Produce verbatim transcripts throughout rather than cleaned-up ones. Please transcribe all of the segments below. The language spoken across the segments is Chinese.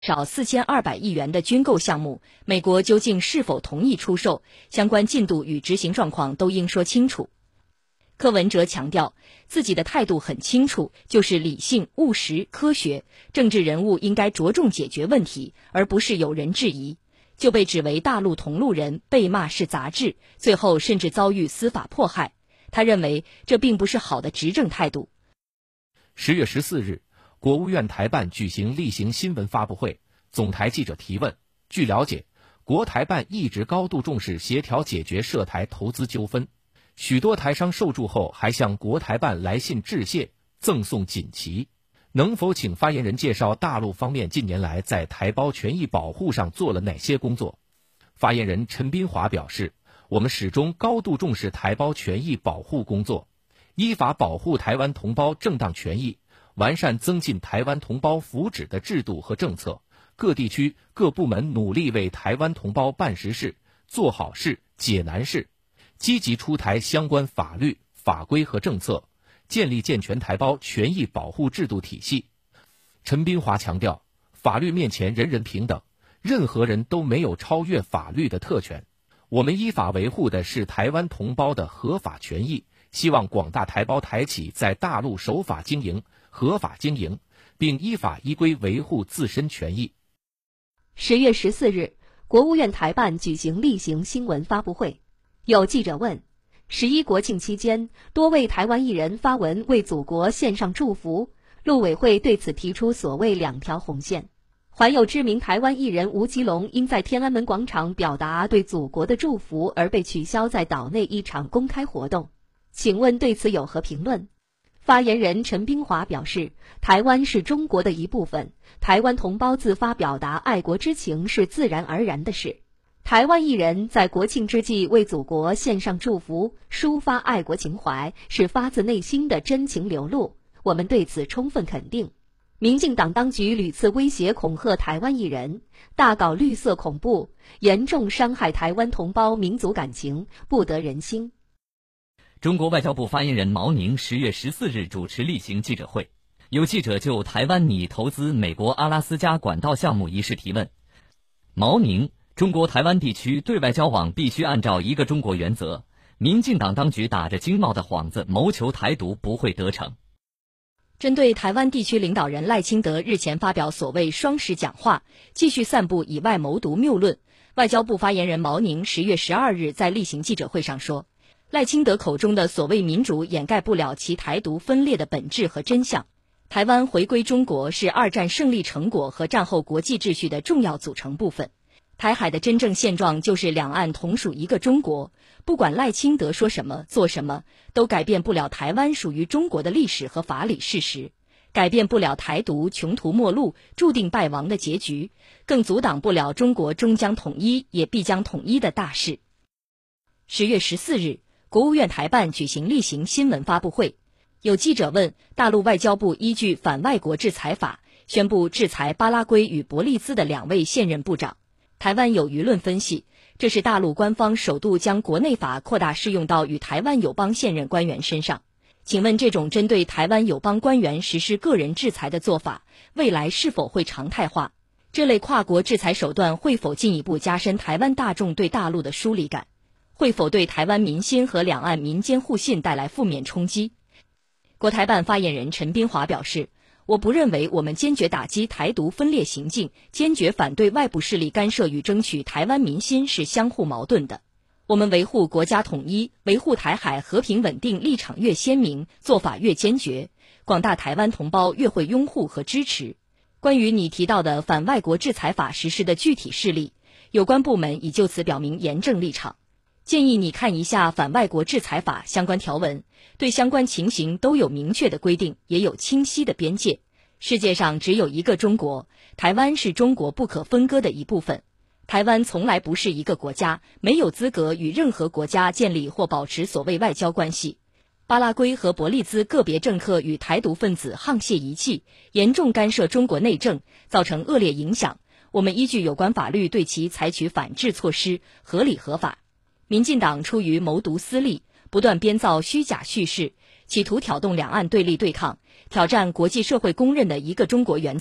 少四千二百亿元的军购项目，美国究竟是否同意出售？相关进度与执行状况都应说清楚。柯文哲强调，自己的态度很清楚，就是理性、务实、科学。政治人物应该着重解决问题，而不是有人质疑，就被指为大陆同路人，被骂是杂质，最后甚至遭遇司法迫害。他认为这并不是好的执政态度。 十月十四日，国务院台办举行例行新闻发布会，总台记者提问。据了解，国台办一直高度重视协调解决涉台投资纠纷，许多台商受助后还向国台办来信致谢，赠送锦旗。能否请发言人介绍大陆方面近年来在台胞权益保护上做了哪些工作？发言人陈斌华表示，我们始终高度重视台胞权益保护工作，依法保护台湾同胞正当权益，完善增进台湾同胞福祉的制度和政策，各地区各部门努力为台湾同胞办实事、做好事、解难事，积极出台相关法律、法规和政策，建立健全台胞权益保护制度体系。陈斌华强调，法律面前人人平等，任何人都没有超越法律的特权。我们依法维护的是台湾同胞的合法权益，希望广大台胞台企在大陆守法经营、合法经营，并依法依规维护自身权益。 十月十四日，国务院台办举行例行新闻发布会，有记者问，十一国庆期间，多位台湾艺人发文为祖国献上祝福，陆委会对此提出所谓两条红线。还有知名台湾艺人吴奇隆因在天安门广场表达对祖国的祝福而被取消在岛内一场公开活动，请问对此有何评论？发言人陈斌华表示，台湾是中国的一部分，台湾同胞自发表达爱国之情是自然而然的事。台湾艺人在国庆之际为祖国献上祝福，抒发爱国情怀，是发自内心的真情流露，我们对此充分肯定。民进党当局屡次威胁恐吓台湾艺人，大搞绿色恐怖，严重伤害台湾同胞民族感情，不得人心。 中国外交部发言人毛宁十月十四日主持例行记者会，有记者就台湾拟投资美国阿拉斯加管道项目一事提问。毛宁，中国台湾地区对外交往必须按照一个中国原则，民进党当局打着经贸的幌子谋求台独不会得逞。 针对台湾地区领导人赖清德日前发表所谓双十讲话，继续散布以外谋独谬论，外交部发言人毛宁十月十二日在例行记者会上说，赖清德口中的所谓民主掩盖不了其台独分裂的本质和真相。台湾回归中国是二战胜利成果和战后国际秩序的重要组成部分。台海的真正现状就是两岸同属一个中国，不管赖清德说什么做什么，都改变不了台湾属于中国的历史和法理事实，改变不了台独穷途末路注定败亡的结局，更阻挡不了中国终将统一也必将统一的大事。十月十四日，国务院台办举行例行新闻发布会，有记者问，大陆外交部依据反外国制裁法宣布制裁巴拉圭与伯利兹的两位现任部长。台湾有舆论分析，这是大陆官方首度将国内法扩大适用到与台湾友邦现任官员身上。请问这种针对台湾友邦官员实施个人制裁的做法，未来是否会常态化？这类跨国制裁手段会否进一步加深台湾大众对大陆的疏离感？会否对台湾民心和两岸民间互信带来负面冲击？国台办发言人陈斌华表示，我不认为我们坚决打击台独分裂行径，坚决反对外部势力干涉与争取台湾民心是相互矛盾的。我们维护国家统一、维护台海和平稳定立场越鲜明，做法越坚决，广大台湾同胞越会拥护和支持。关于你提到的反外国制裁法实施的具体事例，有关部门已就此表明严正立场。建议你看一下反外国制裁法相关条文，对相关情形都有明确的规定，也有清晰的边界。世界上只有一个中国，台湾是中国不可分割的一部分。台湾从来不是一个国家，没有资格与任何国家建立或保持所谓外交关系。巴拉圭和伯利兹个别政客与台独分子沆瀣一气，严重干涉中国内政，造成恶劣影响。我们依据有关法律对其采取反制措施，合理合法。民进党出于谋独私利，不断编造虚假叙事，企图挑动两岸对立对抗，挑战国际社会公认的一个中国原则，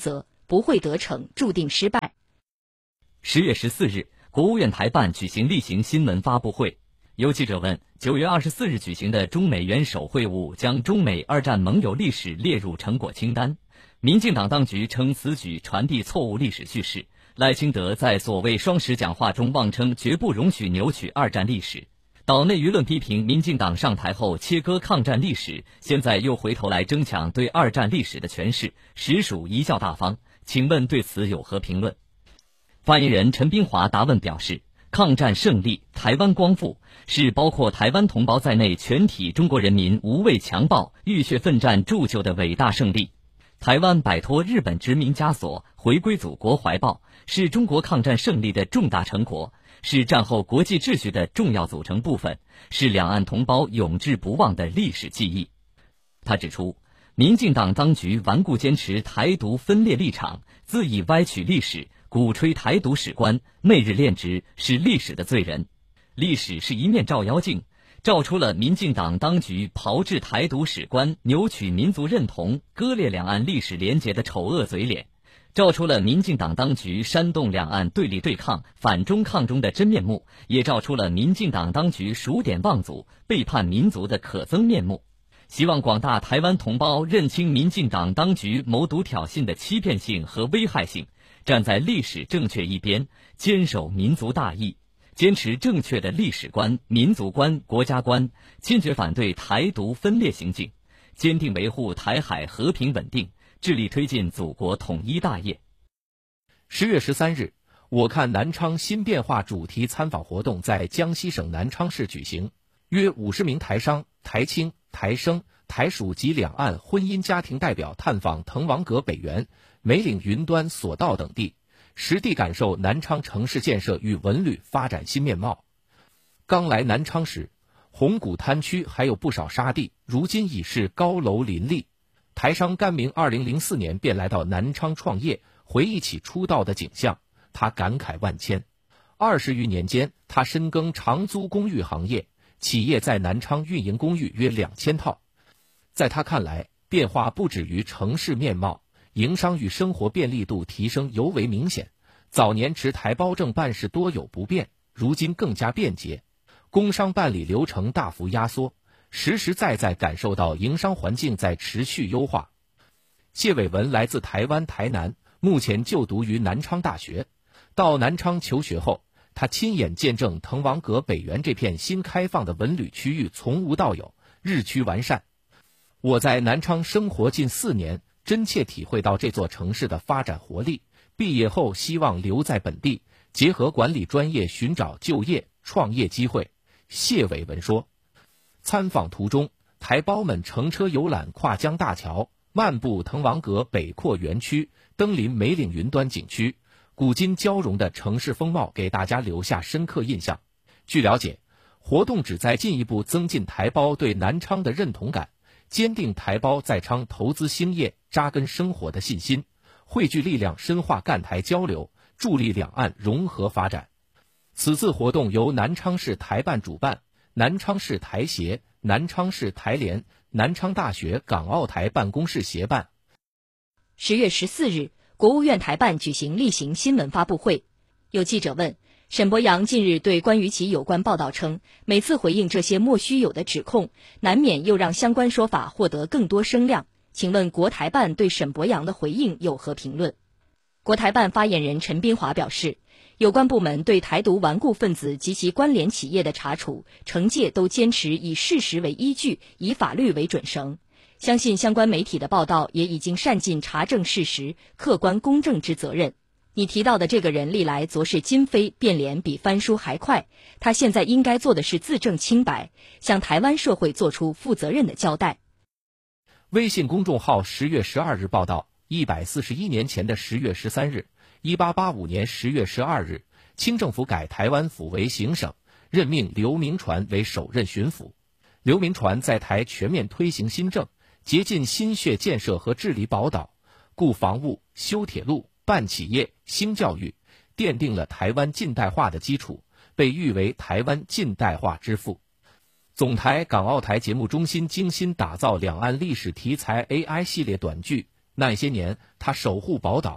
不会得逞，注定失败。 十月十四日，国务院台办举行例行新闻发布会。有记者问，九月二十四日举行的中美元首会晤将中美二战盟友历史列入成果清单。民进党当局称此举传递错误历史叙事。赖清德在所谓双十讲话中妄称绝不容许扭曲二战历史。岛内舆论批评民进党上台后切割抗战历史，现在又回头来争抢对二战历史的诠释，实属贻笑大方。请问对此有何评论？发言人陈斌华答问表示，抗战胜利，台湾光复，是包括台湾同胞在内全体中国人民无畏强暴、浴血奋战铸就的伟大胜利。台湾摆脱日本殖民枷锁，回归祖国怀抱，是中国抗战胜利的重大成果，是战后国际秩序的重要组成部分，是两岸同胞永志不忘的历史记忆。他指出，民进党当局顽固坚持台独分裂立场，恣意歪曲历史，鼓吹台独史观，媚日恋殖，是历史的罪人。历史是一面照妖镜，照出了民进党当局炮制台独史观、扭曲民族认同、割裂两岸历史联结的丑恶嘴脸，照出了民进党当局煽动两岸对立对抗、反中抗中的真面目，也照出了民进党当局数典忘祖、背叛民族的可憎面目。希望广大台湾同胞认清民进党当局谋独挑衅的欺骗性和危害性，站在历史正确一边，坚守民族大义，坚持正确的历史观、民族观、国家观，坚决反对台独分裂行径，坚定维护台海和平稳定，致力推进祖国统一大业。 十月十三日，我看南昌新变化主题参访活动在江西省南昌市举行，约五十名台商、台青、台生、台属及两岸婚姻家庭代表探访滕王阁北园、梅岭云端索道等地，实地感受南昌城市建设与文旅发展新面貌。刚来南昌时，红谷滩区还有不少沙地，如今已是高楼林立。台商甘明二零零四年便来到南昌创业，回忆起出道的景象，他感慨万千。二十余年间，他深耕长租公寓行业，企业在南昌运营公寓约两千套。在他看来，变化不止于城市面貌，营商与生活便利度提升尤为明显。早年持台胞证办事多有不便，如今更加便捷，工商办理流程大幅压缩，实实在在感受到营商环境在持续优化。谢伟文来自台湾台南，目前就读于南昌大学。到南昌求学后，他亲眼见证滕王阁北园这片新开放的文旅区域从无到有，日趋完善。我在南昌生活近四年，真切体会到这座城市的发展活力。毕业后希望留在本地，结合管理专业寻找就业、创业机会。谢伟文说，参访途中，台胞们乘车游览跨江大桥，漫步滕王阁北扩园区，登临梅岭云端景区，古今交融的城市风貌给大家留下深刻印象。据了解，活动旨在进一步增进台胞对南昌的认同感，坚定台胞在昌投资兴业、扎根生活的信心，汇聚力量深化赣台交流，助力两岸融合发展。此次活动由南昌市台办主办，南昌市台协、南昌市台联、南昌大学港澳台办公室协办。 十月十四日，国务院台办举行例行新闻发布会。有记者问，沈伯洋近日对关于其有关报道称，每次回应这些莫须有的指控，难免又让相关说法获得更多声量。请问国台办对沈伯洋的回应有何评论？国台办发言人陈斌华表示，有关部门对台独顽固分子及其关联企业的查处、惩戒都坚持以事实为依据，以法律为准绳。相信相关媒体的报道也已经善尽查证事实、客观公正之责任。你提到的这个人历来昨是今非，变脸比翻书还快，他现在应该做的是自证清白，向台湾社会做出负责任的交代。 微信公众号十月十二日报道，一百四十一年前的十月十三日，一八八五年十月十二日，清政府改台湾府为行省，任命刘铭传为首任巡抚。刘铭传在台全面推行新政，竭尽心血建设和治理宝岛，固防务、修铁路、办企业、兴教育，奠定了台湾近代化的基础，被誉为台湾近代化之父。总台港澳台节目中心精心打造两岸历史题材 A I 系列短剧，那些年他守护宝岛，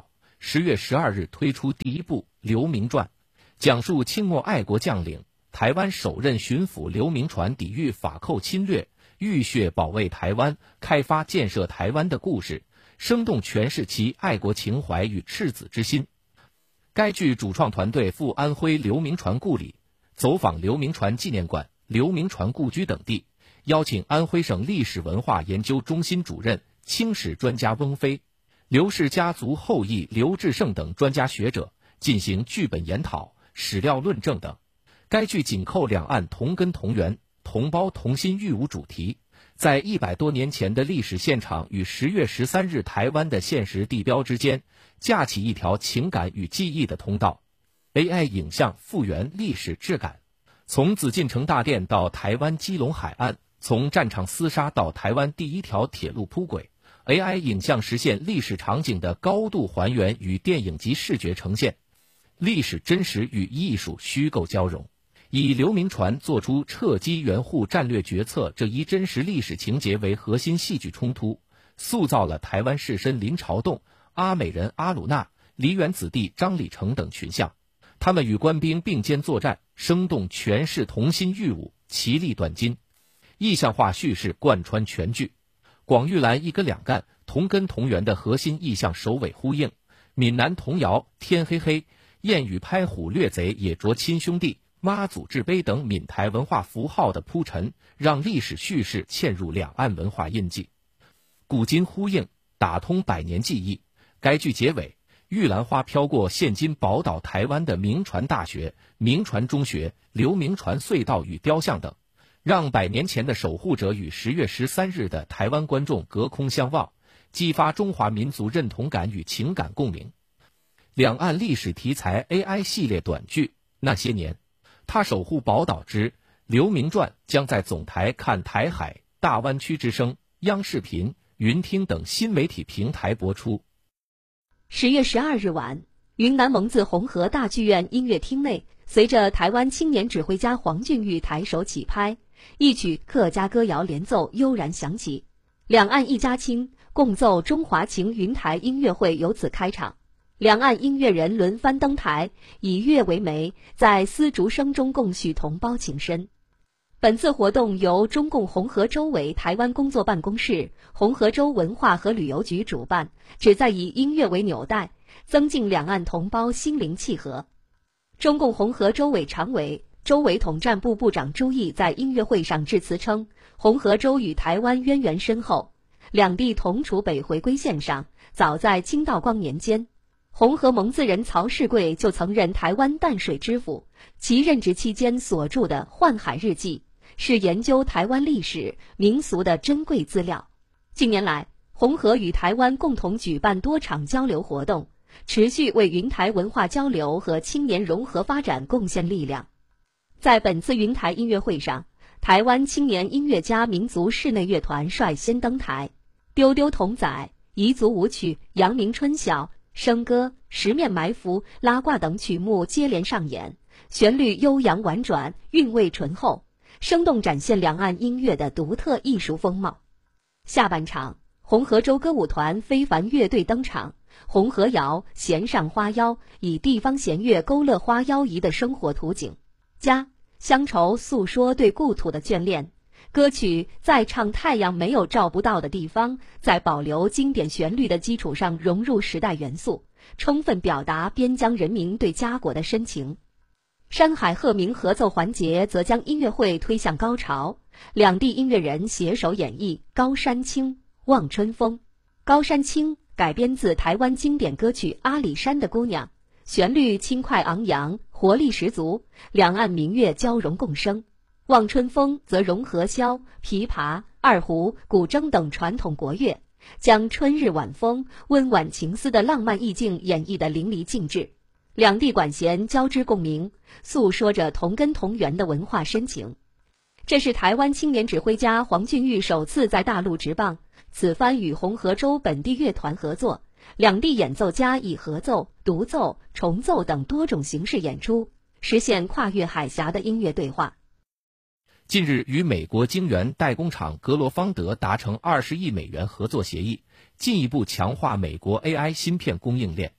十月十二日推出第一部《刘铭传》，讲述清末爱国将领、台湾首任巡抚刘铭传抵御法寇侵略，浴血保卫台湾、开发建设台湾的故事，生动诠释其爱国情怀与赤子之心。该剧主创团队赴安徽刘铭传故里，走访刘铭传纪念馆、刘铭传故居等地，邀请安徽省历史文化研究中心主任、清史专家翁飞、刘氏家族后裔刘志胜等专家学者进行剧本研讨、史料论证等。该剧紧扣两岸同根同源、同胞同心育武主题，在一百多年前的历史现场与十月十三日台湾的现实地标之间，架起一条情感与记忆的通道。A I 影像复原历史质感，从紫禁城大殿到台湾基隆海岸，从战场厮杀到台湾第一条铁路铺轨， A I 影像实现历史场景的高度还原与电影级视觉呈现，历史真实与艺术虚构交融，以刘铭传做出撤机援沪战略决策这一真实历史情节为核心戏剧冲突，塑造了台湾士绅林朝栋、阿美人阿鲁纳、梨园子弟张礼成等群像。他们与官兵并肩作战，生动诠释同心育武、其利断金。意象化叙事贯穿全剧，广玉兰一哥两干、同根同源的核心意象首尾呼应，闽南童谣、天黑黑、燕语拍虎掠贼也着亲兄弟、妈祖制碑等闽台文化符号的铺陈，让历史叙事嵌入两岸文化印记，古今呼应，打通百年记忆。该剧结尾，玉兰花飘过现今宝岛台湾的铭传大学、铭传中学、刘铭传隧道与雕像等，让百年前的守护者与十月十三日的台湾观众隔空相望，激发中华民族认同感与情感共鸣。两岸历史题材 A I 系列短剧《那些年，他守护宝岛之刘铭传》将在总台看台海、大湾区之声、央视频、云听等新媒体平台播出。 十月十二日晚，云南蒙自红河大剧院音乐厅内，随着台湾青年指挥家黄俊玉抬手起拍，一曲客家歌谣连奏悠然响起，两岸一家亲，共奏中华情云台音乐会由此开场。两岸音乐人轮番登台，以乐为媒，在丝竹声中共叙同胞情深。本次活动由中共红河州委台湾工作办公室、红河州文化和旅游局主办，旨在以音乐为纽带，增进两岸同胞心灵契合。中共红河州委常委、州委统战部部长朱毅在音乐会上致辞称，红河州与台湾渊源深厚，两地同处北回归线上，早在清道光年间。红河蒙自人曹世贵就曾任台湾淡水知府，其任职期间所著的《幻海日记》是研究台湾历史民俗的珍贵资料。近年来，红河与台湾共同举办多场交流活动，持续为云台文化交流和青年融合发展贡献力量。在本次云台音乐会上，台湾青年音乐家民族室内乐团率先登台，丢丢童仔、彝族舞曲、阳明春晓、笙歌、十面埋伏、拉挂等曲目接连上演，旋律悠扬婉转，韵味醇厚，生动展现两岸音乐的独特艺术风貌。下半场，红河州歌舞团非凡乐队登场，红河谣弦上花腰以地方弦乐勾勒花腰姨的生活图景，家乡愁诉说对故土的眷恋。歌曲在唱太阳没有照不到的地方，在保留经典旋律的基础上融入时代元素，充分表达边疆人民对家国的深情。山海鹤鸣合奏环节则将音乐会推向高潮，两地音乐人携手演绎《高山青》《望春风》。《高山青》改编自台湾经典歌曲《阿里山的姑娘》，旋律轻快昂扬，活力十足，两岸民乐交融共生。望春风则融合箫、琵琶、二胡、古筝等传统国乐，将春日晚风、温婉情思的浪漫意境演绎得淋漓尽致。两地管弦交织共鸣，诉说着同根同源的文化深情。这是台湾青年指挥家黄俊玉首次在大陆执棒，此番与红河州本地乐团合作，两地演奏家以合奏、独奏、重奏等多种形式演出，实现跨越海峡的音乐对话。 近日与美国晶圆代工厂格罗方德达成二十亿美元合作协议，进一步强化美国 A I 芯片供应链。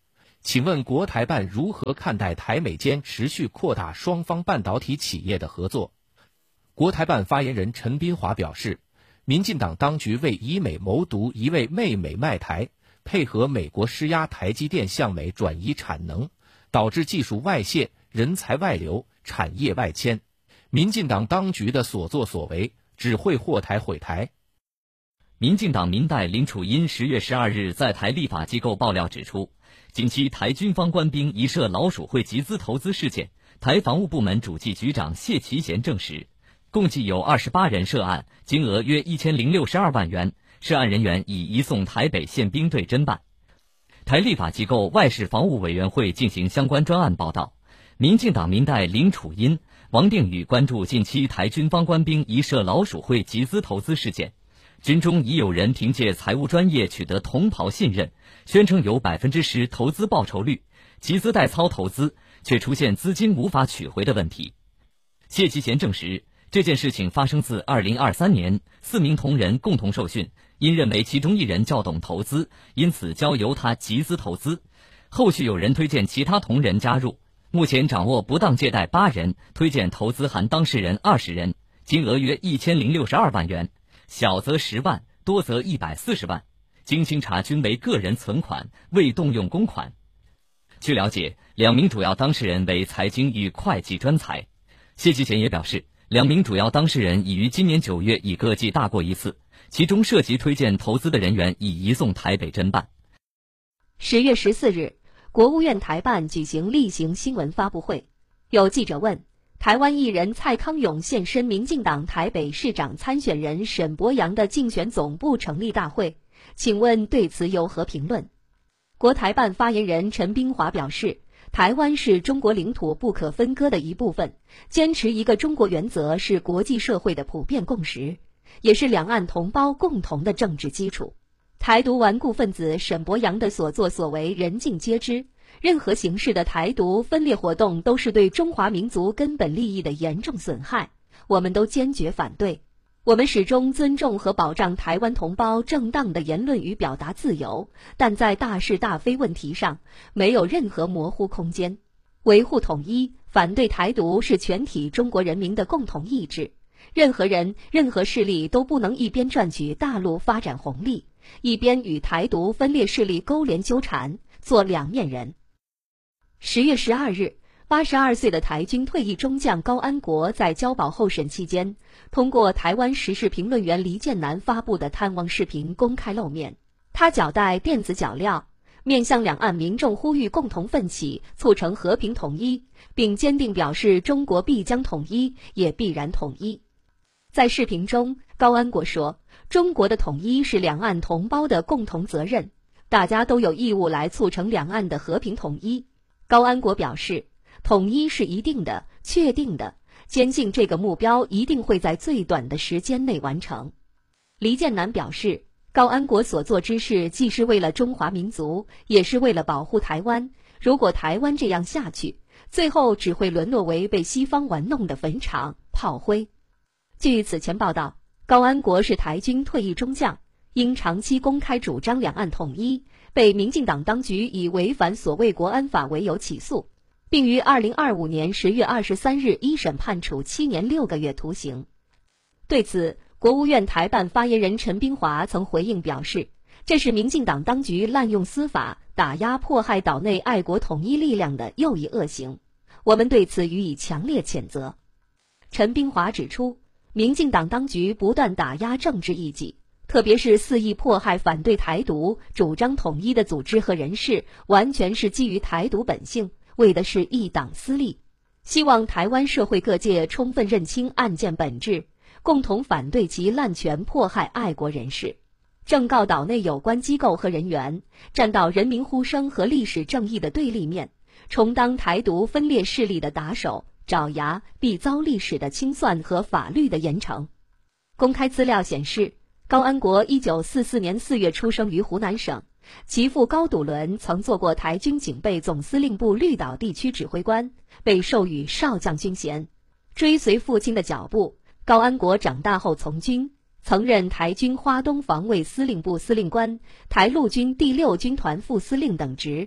请问国台办如何看待台美间持续扩大双方半导体企业的合作？国台办发言人陈斌华表示，民进党当局为以美谋独，一味媚美卖台，配合美国施压台积电向美转移产能，导致技术外泄、人才外流、产业外迁。民进党当局的所作所为只会祸台毁台。 民进党民代林楚茵十月十二日在台立法机构爆料指出，近期台军方官兵疑涉老鼠会集资投资事件，台防务部门主计局长谢其贤证实，共计有二十八人涉案，金额约一千零六十二万元，涉案人员已移送台北宪兵队侦办。台立法机构外事防务委员会进行相关专案报道，民进党民代林楚茵、王定宇关注近期台军方官兵疑涉老鼠会集资投资事件，军中已有人凭借财务专业取得同袍信任，宣称有百分之十投资报酬率，集资代操投资，却出现资金无法取回的问题。谢其贤证实，这件事情发生自二零二三年，四名同仁共同受训，因认为其中一人较懂投资，因此交由他集资投资。后续有人推荐其他同仁加入，目前掌握不当借贷八人，推荐投资含当事人二十人，金额约一千零六十二万元，小则十万，多则一百四十万。经清查均为个人存款，未动用公款。据了解，两名主要当事人为财经与会计专才。谢其贤也表示，两名主要当事人已于今年九月已各记大过一次，其中涉及推荐投资的人员已移送台北侦办。 十月十四日，国务院台办举行例行新闻发布会，有记者问，台湾艺人蔡康永现身民进党台北市长参选人沈伯洋的竞选总部成立大会，请问对此有何评论？国台办发言人陈斌华表示，台湾是中国领土不可分割的一部分，坚持一个中国原则是国际社会的普遍共识，也是两岸同胞共同的政治基础。台独顽固分子沈伯洋的所作所为人尽皆知，任何形式的台独分裂活动都是对中华民族根本利益的严重损害，我们都坚决反对。我们始终尊重和保障台湾同胞正当的言论与表达自由，但在大是大非问题上没有任何模糊空间。维护统一、反对台独是全体中国人民的共同意志，任何人、任何势力都不能一边赚取大陆发展红利，一边与台独分裂势力勾连纠缠，做两面人。十月十二日，八十二岁的台军退役中将高安国在交保候审期间，通过台湾时事评论员黎建南发布的探望视频公开露面。他脚带电子脚镣，面向两岸民众呼吁共同奋起，促成和平统一，并坚定表示中国必将统一，也必然统一。在视频中，高安国说，中国的统一是两岸同胞的共同责任，大家都有义务来促成两岸的和平统一。高安国表示，统一是一定的、确定的，坚信这个目标一定会在最短的时间内完成。黎建南表示，高安国所做之事既是为了中华民族，也是为了保护台湾。如果台湾这样下去，最后只会沦落为被西方玩弄的坟场、炮灰。据此前报道，高安国是台军退役中将，因长期公开主张两岸统一，被民进党当局以违反所谓国安法为由起诉，并于二零二五年十月二十三日一审判处七年六个月徒刑。对此，国务院台办发言人陈斌华曾回应表示，这是民进党当局滥用司法打压迫害岛内爱国统一力量的又一恶行，我们对此予以强烈谴责。陈斌华指出，民进党当局不断打压政治异己，特别是肆意迫害反对台独、主张统一的组织和人士，完全是基于台独本性，为的是一党私利。希望台湾社会各界充分认清案件本质，共同反对其滥权迫害爱国人士，正告岛内有关机构和人员站到人民呼声和历史正义的对立面，充当台独分裂势力的打手，爪牙，必遭历史的清算和法律的严惩。公开资料显示，高安国一九四四年四月出生于湖南省，其父高笃伦曾做过台军警备总司令部绿岛地区指挥官，被授予少将军衔。追随父亲的脚步，高安国长大后从军，曾任台军花东防卫司令部司令官、台陆军第六军团副司令等职。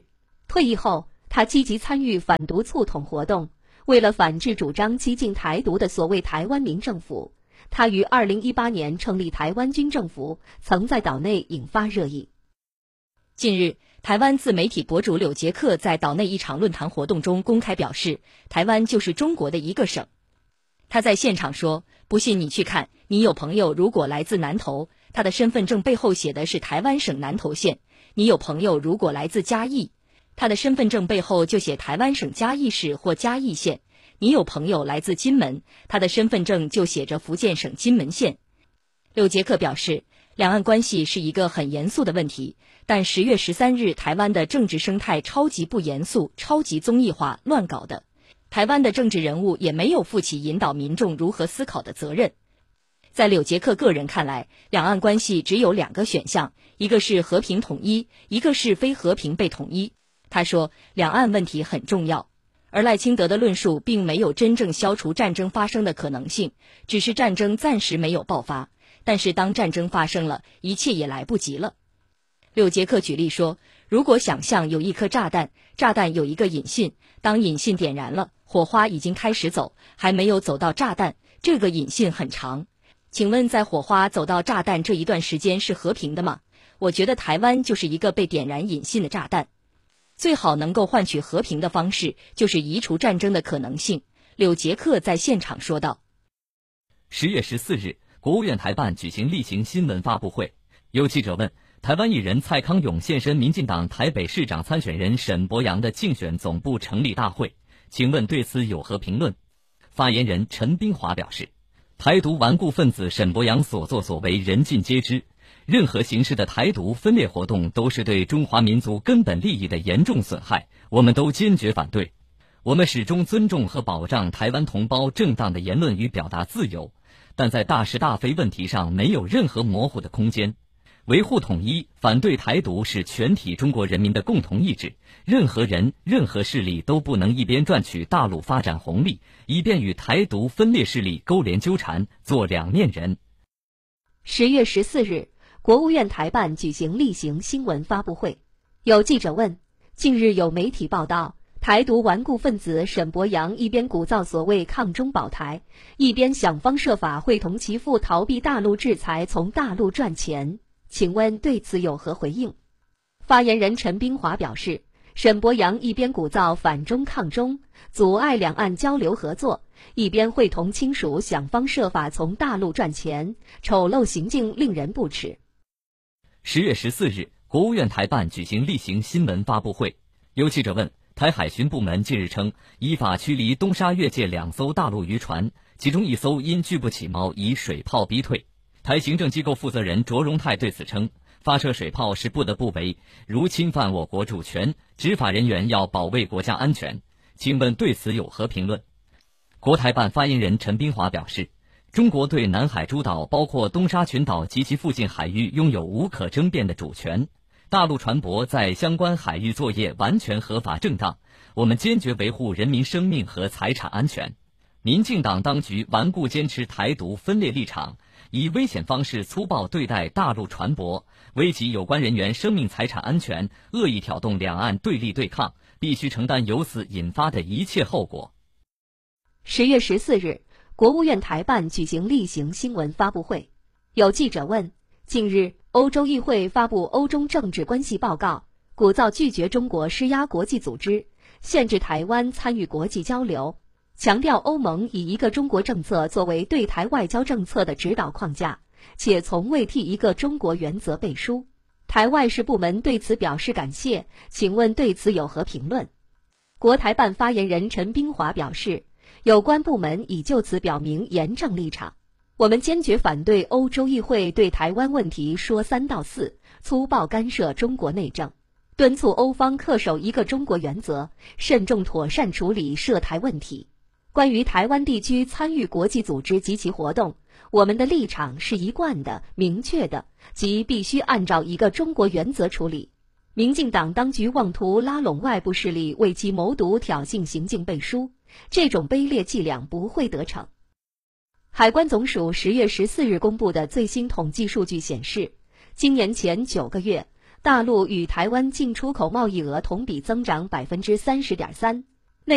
退役后，他积极参与反独促统活动。为了反制主张激进台独的所谓台湾民政府，他于二零一八年成立台湾军政府，曾在岛内引发热议。 近日，台湾自媒体博主柳杰克在岛内一场论坛活动中公开表示，台湾就是中国的一个省。他在现场说，不信你去看，你有朋友如果来自南投，他的身份证背后写的是台湾省南投县；你有朋友如果来自嘉义，他的身份证背后就写台湾省嘉义市或嘉义县；你有朋友来自金门，他的身份证就写着福建省金门县。柳杰克表示，两岸关系是一个很严肃的问题，但十月十三日台湾的政治生态超级不严肃、超级综艺化、乱搞的，台湾的政治人物也没有负起引导民众如何思考的责任。在柳杰克个人看来，两岸关系只有两个选项，一个是和平统一，一个是非和平被统一。他说，两岸问题很重要，而赖清德的论述并没有真正消除战争发生的可能性，只是战争暂时没有爆发，但是当战争发生了，一切也来不及了。柳杰克举例说，如果想象有一颗炸弹，炸弹有一个引信，当引信点燃了，火花已经开始走，还没有走到炸弹，这个引信很长。请问在火花走到炸弹这一段时间是和平的吗？我觉得台湾就是一个被点燃引信的炸弹。最好能够换取和平的方式，就是移除战争的可能性。柳杰克在现场说道。 十月十四日，国务院台办举行例行新闻发布会，有记者问，台湾艺人蔡康永现身民进党台北市长参选人沈伯洋的竞选总部成立大会，请问对此有何评论？发言人陈冰华表示，台独顽固分子沈伯洋所作所为人尽皆知，任何形式的台独分裂活动都是对中华民族根本利益的严重损害，我们都坚决反对。我们始终尊重和保障台湾同胞正当的言论与表达自由，但在大是大非问题上没有任何模糊的空间。维护统一、反对台独是全体中国人民的共同意志，任何人、任何势力都不能一边赚取大陆发展红利，一边与台独分裂势力勾连纠缠，做两面人。 十月十四日，国务院台办举行例行新闻发布会，有记者问，近日有媒体报道，台独顽固分子沈伯洋一边鼓噪所谓抗中保台，一边想方设法会同其父逃避大陆制裁，从大陆赚钱，请问对此有何回应？发言人陈冰华表示，沈伯洋一边鼓噪反中抗中，阻碍两岸交流合作，一边会同亲属想方设法从大陆赚钱，丑陋行径令人不齿。 十月十四日，国务院台办举行例行新闻发布会，有记者问，台海巡部门近日称，依法驱离东沙越界两艘大陆渔船，其中一艘因拒不起锚，以水炮逼退。台行政机构负责人卓荣泰对此称，发射水炮是不得不为，如侵犯我国主权，执法人员要保卫国家安全。请问对此有何评论？国台办发言人陈冰华表示，中国对南海诸岛包括东沙群岛及其附近海域拥有无可争辩的主权，大陆船舶在相关海域作业完全合法正当，我们坚决维护人民生命和财产安全。民进党当局顽固坚持台独分裂立场，以危险方式粗暴对待大陆船舶，危及有关人员生命财产安全，恶意挑动两岸对立对抗，必须承担由此引发的一切后果。 十月十四日，国务院台办举行例行新闻发布会，有记者问，近日欧洲议会发布欧中政治关系报告，鼓噪拒绝中国施压国际组织，限制台湾参与国际交流，强调欧盟以一个中国政策作为对台外交政策的指导框架，且从未替一个中国原则背书。台外事部门对此表示感谢，请问对此有何评论？国台办发言人陈冰华表示，有关部门已就此表明严正立场，我们坚决反对欧洲议会对台湾问题说三道四，粗暴干涉中国内政，敦促欧方恪守一个中国原则，慎重妥善处理涉台问题。关于台湾地区参与国际组织及其活动，我们的立场是一贯的、明确的，即必须按照一个中国原则处理。民进党当局妄图拉拢外部势力为其谋独挑衅行径背书，这种卑劣伎俩不会得逞。海关总署十月十四日公布的最新统计数据显示，今年前九个月， 大陆与台湾进出口贸易额同比增长百分之三十点三。